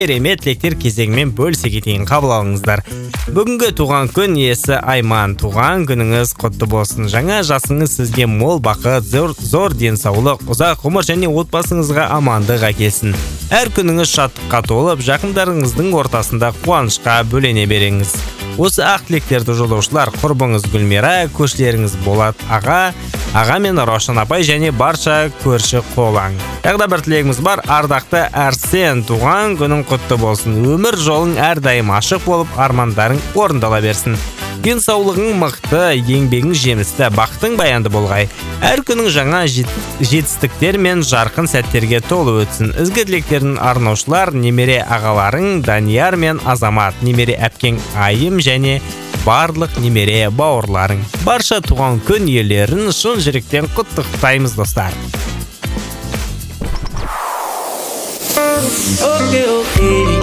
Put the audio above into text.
керемет тілектер кезегімен бөлісе кетейін, қабыл алыңыздар. Бүгінгі туған күн иесі Айман, туған күніңіз құтты болсын. Жаңа жасыңыз сізге мол бақыт, зор денсаулық, ұзақ ғұмыр және отбасыңызға амандық әкелсін. Әр күніңіз шаттыққа толып, жақындарыңыздың ортасында қуанышқа бөлене беріңіз. Осы ақ тілектерді жолдаушылар құрбыңыз Гүлмира, көршілеріңіз Болат аға мен Рошан апай және барша көрші қолаң. Тағы да бір тілегіміз бар. Ардақты Арсен, туған күнің құтты болсын. Өмір жолың әрдайым ашық болып, армандарың орындала берсін. Денсаулығың мықты, еңбегің жемісті, бақытың баянды болғай. Әр күнің жаңа жетістіктер мен жарқын сәттерге толы өтсін. Ізгі тілектерін арнаушылар немере ағаларың Данияр мен Азамат, немере әпкең Айым және барлық немере бауырларың. Барша туған күн иелерін шын жүректен құттықтаймыз, достар. Okay.